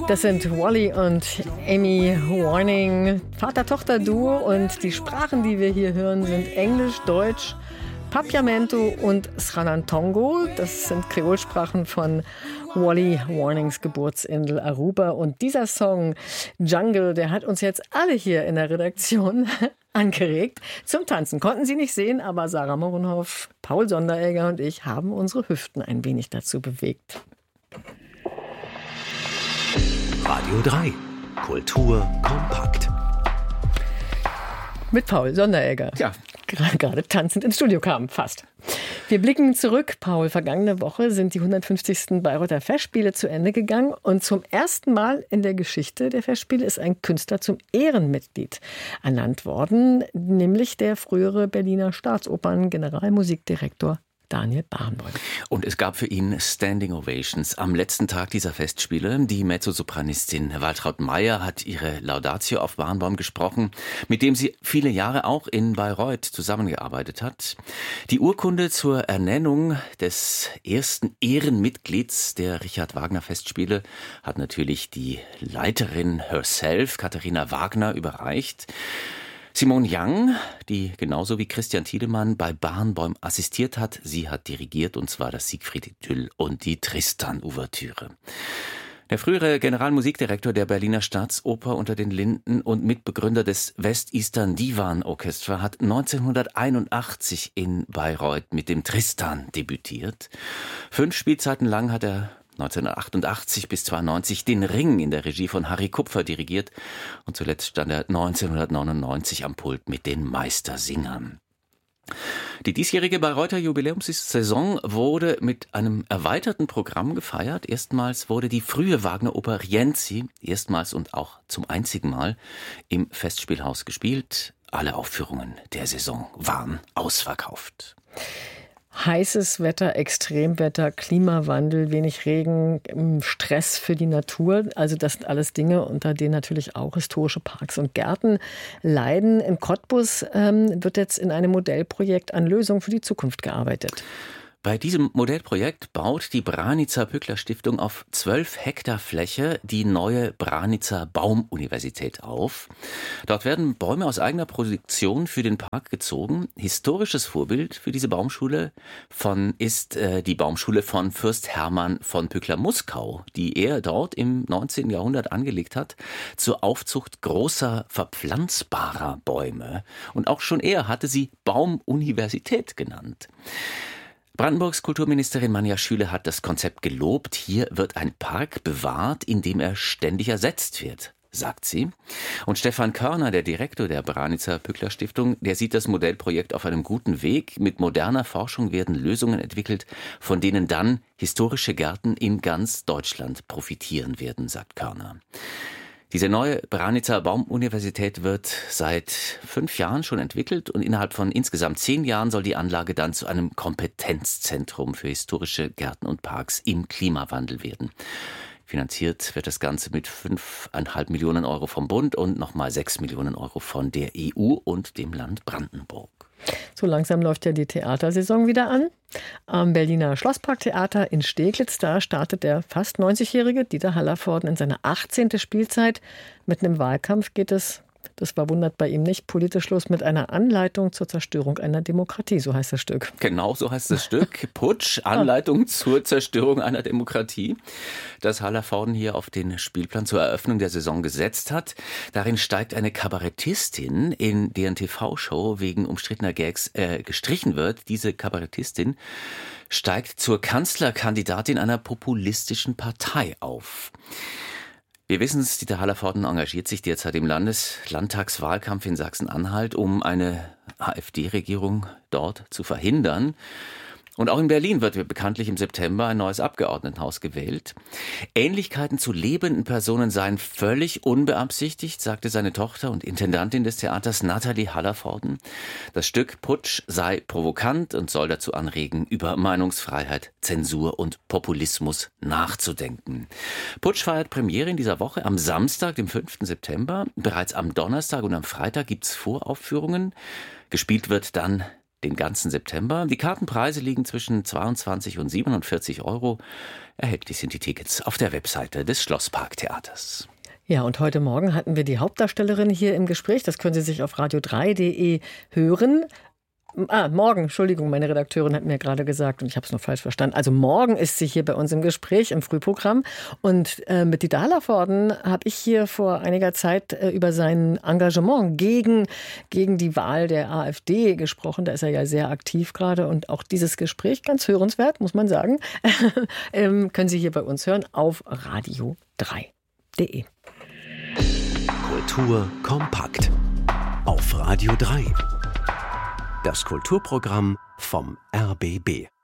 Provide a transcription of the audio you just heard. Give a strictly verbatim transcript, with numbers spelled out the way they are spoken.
Das sind Wally und Amy Warning, Vater-Tochter-Duo, und die Sprachen, die wir hier hören, sind Englisch, Deutsch, Papiamento und Sranan-Tongo. Das sind Kreolsprachen von Wally Warnings Geburtsinsel Aruba. Und dieser Song Jungle, der hat uns jetzt alle hier in der Redaktion angeregt zum Tanzen. Konnten Sie nicht sehen, aber Sarah Morenhoff, Paul Sonderegger und ich haben unsere Hüften ein wenig dazu bewegt. Radio drei. Kultur kompakt. Mit Paul Sonderegger. Ja. Gerade tanzend ins Studio kam, fast. Wir blicken zurück, Paul. Vergangene Woche sind die hundertfünfzigsten Bayreuther Festspiele zu Ende gegangen. Und zum ersten Mal in der Geschichte der Festspiele ist ein Künstler zum Ehrenmitglied ernannt worden, nämlich der frühere Berliner Staatsopern-Generalmusikdirektor Daniel Barenboim. Und es gab für ihn Standing Ovations am letzten Tag dieser Festspiele. Die Mezzosopranistin Waltraud Meyer hat ihre Laudatio auf Barenboim gesprochen, mit dem sie viele Jahre auch in Bayreuth zusammengearbeitet hat. Die Urkunde zur Ernennung des ersten Ehrenmitglieds der Richard Wagner Festspiele hat natürlich die Leiterin herself, Katharina Wagner, überreicht. Simone Young, die genauso wie Christian Tiedemann bei Barenboim assistiert hat, sie hat dirigiert, und zwar das Siegfried-Idyll und die Tristan-Ouvertüre. Der frühere Generalmusikdirektor der Berliner Staatsoper unter den Linden und Mitbegründer des West Eastern Divan Orchestra hat neunzehnhunderteinundachtzig in Bayreuth mit dem Tristan debütiert. Fünf Spielzeiten lang hat er neunzehnhundertachtundachtzig bis zweiundneunzig den Ring in der Regie von Harry Kupfer dirigiert, und zuletzt stand er neunzehnhundertneunundneunzig am Pult mit den Meistersingern. Die diesjährige Bayreuther Jubiläumssaison wurde mit einem erweiterten Programm gefeiert. Erstmals wurde die frühe Wagner-Oper Rienzi erstmals und auch zum einzigen Mal im Festspielhaus gespielt. Alle Aufführungen der Saison waren ausverkauft. Heißes Wetter, Extremwetter, Klimawandel, wenig Regen, Stress für die Natur. Also das sind alles Dinge, unter denen natürlich auch historische Parks und Gärten leiden. In Cottbus ähm, wird jetzt in einem Modellprojekt an Lösungen für die Zukunft gearbeitet. Bei diesem Modellprojekt baut die Branica-Pückler-Stiftung auf zwölf Hektar Fläche die neue Branica Baumuniversität auf. Dort werden Bäume aus eigener Produktion für den Park gezogen. Historisches Vorbild für diese Baumschule von, ist äh, die Baumschule von Fürst Hermann von Pückler-Muskau, die er dort im neunzehnten Jahrhundert angelegt hat, zur Aufzucht großer verpflanzbarer Bäume. Und auch schon er hatte sie Baumuniversität genannt. Brandenburgs Kulturministerin Manja Schüle hat das Konzept gelobt. Hier wird ein Park bewahrt, in dem er ständig ersetzt wird, sagt sie. Und Stefan Körner, der Direktor der Branica-Pückler-Stiftung, der sieht das Modellprojekt auf einem guten Weg. Mit moderner Forschung werden Lösungen entwickelt, von denen dann historische Gärten in ganz Deutschland profitieren werden, sagt Körner. Diese neue Branica Baumuniversität wird seit fünf Jahren schon entwickelt, und innerhalb von insgesamt zehn Jahren soll die Anlage dann zu einem Kompetenzzentrum für historische Gärten und Parks im Klimawandel werden. Finanziert wird das Ganze mit fünfeinhalb Millionen Euro vom Bund und nochmal sechs Millionen Euro von der E U und dem Land Brandenburg. So langsam läuft ja die Theatersaison wieder an. Am Berliner Schlossparktheater in Steglitz, da startet der fast neunzigjährige Dieter Hallervorden in seine achtzehnte Spielzeit. Mitten im Wahlkampf geht es, das verwundert bei ihm nicht, politisch los mit einer Anleitung zur Zerstörung einer Demokratie, so heißt das Stück. Genau, so heißt das Stück. Putsch, Anleitung zur Zerstörung einer Demokratie, das Hallervorden hier auf den Spielplan zur Eröffnung der Saison gesetzt hat. Darin steigt eine Kabarettistin, in deren T V-Show wegen umstrittener Gags äh, gestrichen wird. Diese Kabarettistin steigt zur Kanzlerkandidatin einer populistischen Partei auf. Wir wissen es, Dieter Hallervorden engagiert sich derzeit im Landes- Landtagswahlkampf in Sachsen-Anhalt, um eine AfD-Regierung dort zu verhindern. Und auch in Berlin wird bekanntlich im September ein neues Abgeordnetenhaus gewählt. Ähnlichkeiten zu lebenden Personen seien völlig unbeabsichtigt, sagte seine Tochter und Intendantin des Theaters Nathalie Hallervorden. Das Stück Putsch sei provokant und soll dazu anregen, über Meinungsfreiheit, Zensur und Populismus nachzudenken. Putsch feiert Premiere in dieser Woche am Samstag, dem fünften September. Bereits am Donnerstag und am Freitag gibt's Voraufführungen. Gespielt wird dann den ganzen September. Die Kartenpreise liegen zwischen zweiundzwanzig und siebenundvierzig Euro. Erhältlich sind die Tickets auf der Webseite des Schlossparktheaters. Ja, und heute Morgen hatten wir die Hauptdarstellerin hier im Gespräch. Das können Sie sich auf radio drei punkt de hören. Ah, morgen, Entschuldigung, meine Redakteurin hat mir gerade gesagt und ich habe es noch falsch verstanden. Also morgen ist sie hier bei uns im Gespräch im Frühprogramm und äh, mit Dieter Hallervorden habe ich hier vor einiger Zeit äh, über sein Engagement gegen, gegen die Wahl der AfD gesprochen. Da ist er ja sehr aktiv gerade und auch dieses Gespräch, ganz hörenswert, muss man sagen, ähm, können Sie hier bei uns hören auf radio drei punkt de. Kultur kompakt auf Radio drei. Das Kulturprogramm vom R B B.